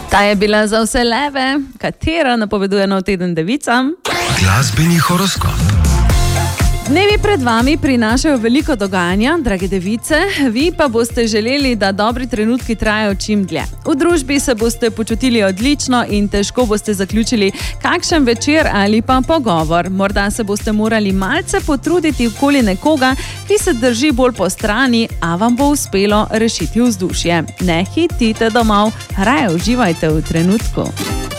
Ta je bila za vse leve, katera napoveduje nov teden devicam. Glasbeni horoskop. Dnevi pred vami prinašajo veliko dogajanja, drage device, vi pa boste želeli, da dobri trenutki trajajo čim dlje. V družbi se boste počutili odlično in težko boste zaključili kakšen večer ali pa pogovor. Morda se boste morali malce potruditi okoli nekoga, ki se drži bolj po strani, a vam bo uspelo rešiti vzdušje. Ne hitite domov, raje uživajte v trenutku.